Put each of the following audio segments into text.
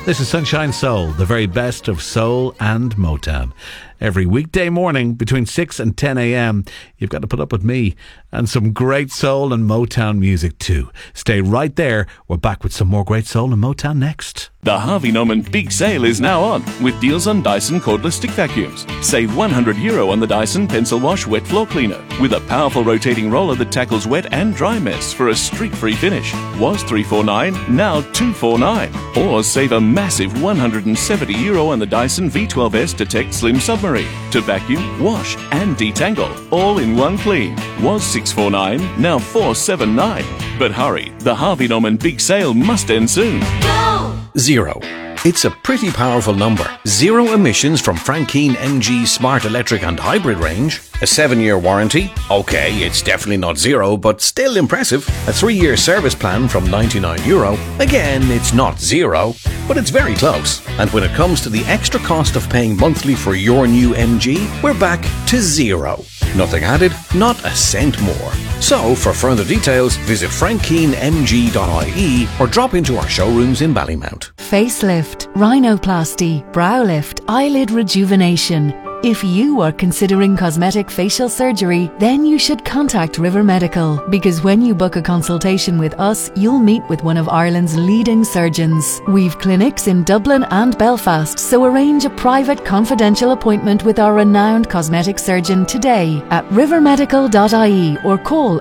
This is Sunshine Soul, the very best of soul and Motown. Every weekday morning between 6 and 10 a.m, you've got to put up with me and some great soul and Motown music too. Stay right there. We're back with some more great soul and Motown next. The Harvey Norman Big Sale is now on, with deals on Dyson cordless stick vacuums. Save €100 on the Dyson Pencil Wash Wet Floor Cleaner, with a powerful rotating roller that tackles wet and dry mess for a streak-free finish. Was $349, now $249. Or save a massive €170 on the Dyson V12S Detect Slim Submarine, to vacuum, wash and detangle, all in one clean. Was $649, now $479. But hurry, the Harvey Norman Big Sale must end soon. Go! Zero. It's a pretty powerful number. Zero emissions from Frankine MG Smart Electric and Hybrid range. A 7-year warranty. Okay, it's definitely not zero, but still impressive. A 3-year service plan from €99. Again, it's not zero, but it's very close. And when it comes to the extra cost of paying monthly for your new MG, we're back to zero. Nothing added, not a cent more. So, for further details, visit frankinemg.ie or drop into our showrooms in Ballymount. Facelift, rhinoplasty, brow lift, eyelid rejuvenation. If you are considering cosmetic facial surgery, then you should contact River Medical, because when you book a consultation with us, you'll meet with one of Ireland's leading surgeons. We've clinics in Dublin and Belfast, so arrange a private confidential appointment with our renowned cosmetic surgeon today at rivermedical.ie or call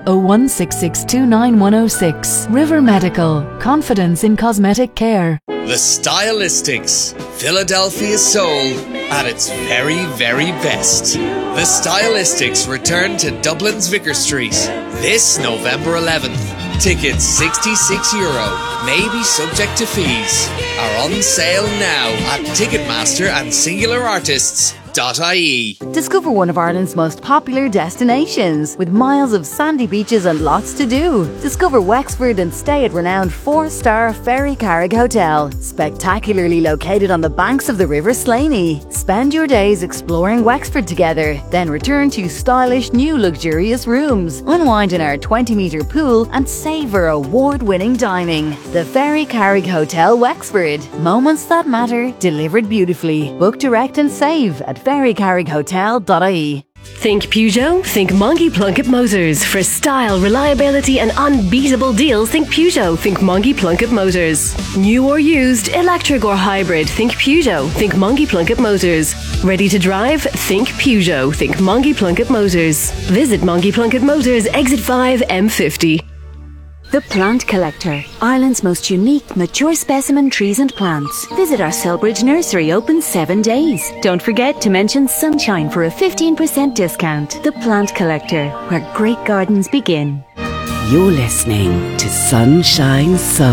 016629106. River Medical, confidence in cosmetic care. The Stylistics, Philadelphia soul at its very, very best. The Stylistics return to Dublin's Vicar Street this November 11th. Tickets €66, may be subject to fees, are on sale now at Ticketmaster and SingularArtists.ie. Discover one of Ireland's most popular destinations with miles of sandy beaches and lots to do. Discover Wexford and stay at renowned 4-star Ferry Carrig Hotel, spectacularly located on the banks of the River Slaney. Spend your days exploring Wexford together, then return to stylish new luxurious rooms, unwind in our 20-metre pool and savour award-winning dining. The Ferry Carrig Hotel, Wexford. Moments that matter, delivered beautifully. Book direct and save at ferrycarrighotel.ie. Think Peugeot? Think Mongie Plunkett Motors. For style, reliability and unbeatable deals, think Peugeot. Think Mongie Plunkett Motors. New or used, electric or hybrid, think Peugeot. Think Mongie Plunkett Motors. Ready to drive? Think Peugeot. Think Mongie Plunkett Motors. Visit Mongie Plunkett Motors, Exit 5, M50. The Plant Collector, Ireland's most unique mature specimen trees and plants. Visit our Selbridge nursery, open 7 days. Don't forget to mention Sunshine for a 15% discount. The Plant Collector, where great gardens begin. You're listening to Sunshine Soul.